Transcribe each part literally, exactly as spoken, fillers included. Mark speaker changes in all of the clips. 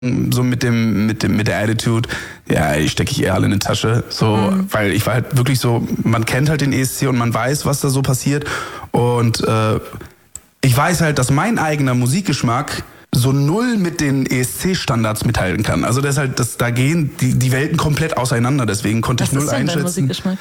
Speaker 1: so mit dem, mit dem, mit der Attitude, ja, die stecke ich eher alle in die Tasche, so, mhm. weil ich war halt wirklich so, man kennt halt den E S C und man weiß, was da so passiert und äh, ich weiß halt, dass mein eigener Musikgeschmack so null mit den E S C-Standards mithalten kann. Also das ist halt, das, da gehen die, die Welten komplett auseinander, deswegen konnte
Speaker 2: was
Speaker 1: ich null
Speaker 2: ist denn
Speaker 1: einschätzen.
Speaker 2: Dein Musikgeschmack?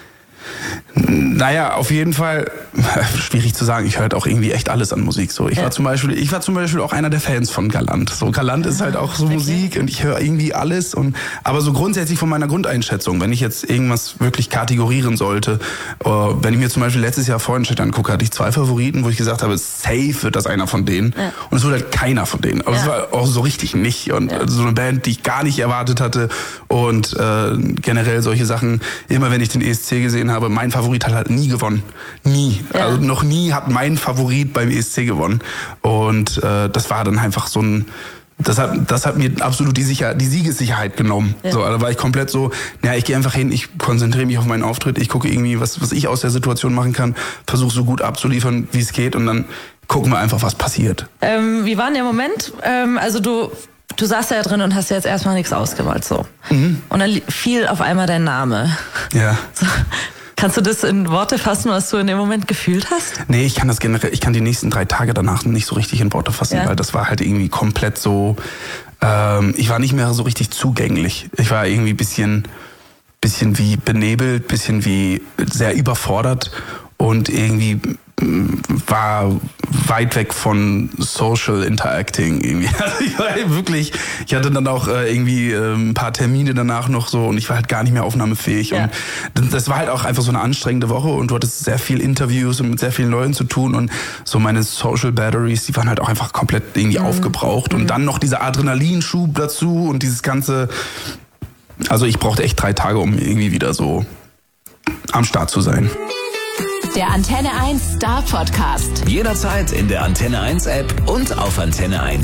Speaker 1: Naja, auf jeden Fall, schwierig zu sagen, ich höre halt auch irgendwie echt alles an Musik. So, ich, ja. war zum Beispiel, ich war zum Beispiel auch einer der Fans von Galant. So, Galant ist halt auch so okay. Musik und ich höre irgendwie alles. Und, aber so grundsätzlich von meiner Grundeinschätzung, wenn ich jetzt irgendwas wirklich kategorieren sollte, uh, wenn ich mir zum Beispiel letztes Jahr Freundschaft angucke, hatte ich zwei Favoriten, wo ich gesagt habe, safe wird das einer von denen. Ja. Und es wurde halt keiner von denen. Aber ja. es war auch so richtig nicht. Und ja. so eine Band, die ich gar nicht erwartet hatte. Und äh, generell solche Sachen, immer wenn ich den E S C gesehen habe, mein Favorit hat halt nie gewonnen. Nie. Ja. Also noch nie hat mein Favorit beim E S C gewonnen. Und äh, das war dann einfach so ein, das hat, das hat mir absolut die, Sicher- die Siegessicherheit genommen. Ja. So, da war ich komplett so, ja, ich gehe einfach hin, ich konzentriere mich auf meinen Auftritt, ich gucke irgendwie, was, was ich aus der Situation machen kann, versuche so gut abzuliefern, wie es geht und dann gucken wir einfach, was passiert.
Speaker 2: Ähm, wie war denn der Moment? Ähm, also du... Du saßt ja drin und hast jetzt erstmal nichts ausgemalt, so. Mhm. Und dann fiel auf einmal dein Name.
Speaker 1: Ja.
Speaker 2: So. Kannst du das in Worte fassen, was du in dem Moment gefühlt hast?
Speaker 1: Nee, ich kann das generell, ich kann die nächsten drei Tage danach nicht so richtig in Worte fassen, ja. weil das war halt irgendwie komplett so, ähm, ich war nicht mehr so richtig zugänglich. Ich war irgendwie ein bisschen, bisschen wie benebelt, bisschen wie sehr überfordert und irgendwie war weit weg von Social Interacting irgendwie. Also ich war wirklich, ich hatte dann auch äh, irgendwie äh, ein paar Termine danach noch so und ich war halt gar nicht mehr aufnahmefähig. Ja. Und das war halt auch einfach so eine anstrengende Woche und du hattest sehr viel Interviews und mit sehr vielen Leuten zu tun und so meine Social Batteries, die waren halt auch einfach komplett irgendwie mhm. aufgebraucht und mhm. dann noch dieser Adrenalinschub dazu und dieses ganze, also ich brauchte echt drei Tage, um irgendwie wieder so am Start zu sein.
Speaker 3: Der Antenne eins Star Podcast.
Speaker 4: Jederzeit in der Antenne eins App und auf antenne eins